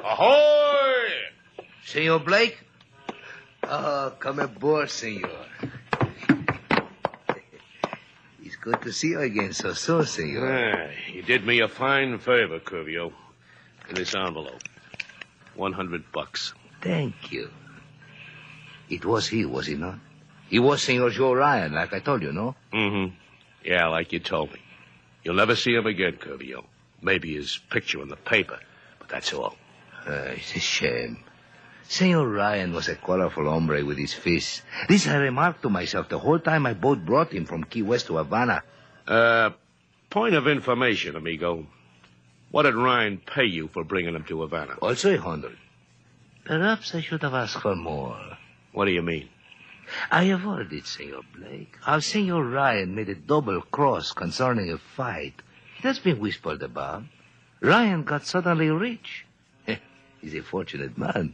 Ahoy! Senor Blake? Oh, come aboard, senor. It's good to see you again so soon, senor. You did me a fine favor, Curvio. In this envelope. $100. Thank you. It was he, was he not? He was Senor Joe Ryan, like I told you, no? Mm-hmm. Yeah, like you told me. You'll never see him again, Curvio. Maybe his picture in the paper, but that's all. It's a shame. Senor Ryan was a colorful hombre with his fists. This I remarked to myself the whole time my boat brought him from Key West to Havana. Point of information, amigo. What did Ryan pay you for bringing him to Havana? Also 100. Perhaps I should have asked for more. What do you mean? I have heard it, Senor Blake. How Senor Ryan made a double cross concerning a fight. It has been whispered about. Ryan got suddenly rich. He's a fortunate man.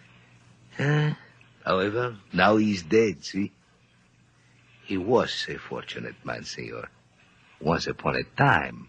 However, now he's dead, see? He was a fortunate man, senor. Once upon a time.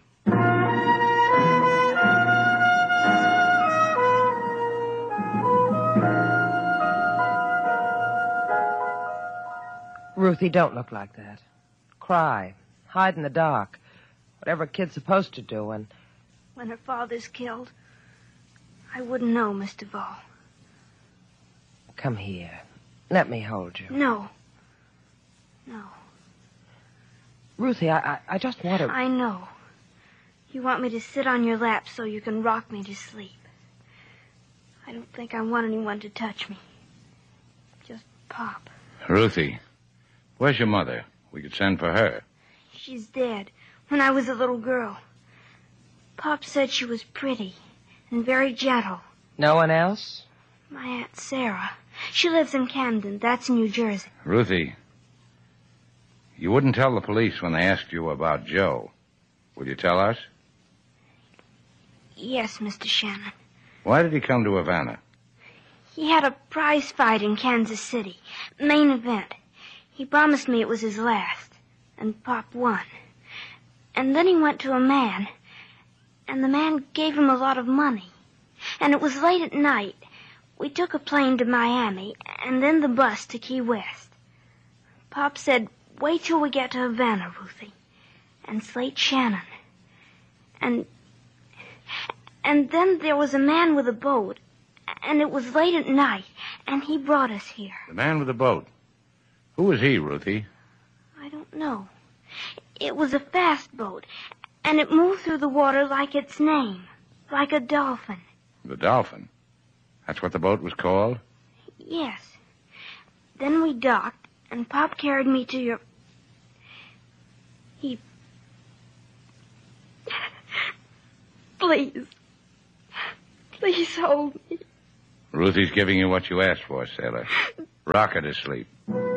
Ruthie, don't look like that. Cry. Hide in the dark. Whatever a kid's supposed to do, and... When her father's killed, I wouldn't know, Mr. Vaughn. Come here. Let me hold you. No. No. Ruthie, I just want to... I know. You want me to sit on your lap so you can rock me to sleep. I don't think I want anyone to touch me. Just Pop. Ruthie, where's your mother? We could send for her. She's dead when I was a little girl. Pop said she was pretty and very gentle. No one else? My Aunt Sarah. She lives in Camden. That's New Jersey. Ruthie, you wouldn't tell the police when they asked you about Joe. Will you tell us? Yes, Mr. Shannon. Why did he come to Havana? He had a prize fight in Kansas City. Main event. He promised me it was his last. And Pop won. And then he went to a man. And the man gave him a lot of money. And it was late at night. We took a plane to Miami, and then the bus to Key West. Pop said, wait till we get to Havana, Ruthie. And Slate Shannon. And then there was a man with a boat, and it was late at night, and he brought us here. The man with the boat. Who was he, Ruthie? I don't know. It was a fast boat, and it moved through the water like its name, like a dolphin. The Dolphin. That's what the boat was called? Yes. Then we docked, and Pop carried me to your... He... Please. Please hold me. Ruthie's giving you what you asked for, sailor. Rock her to sleep.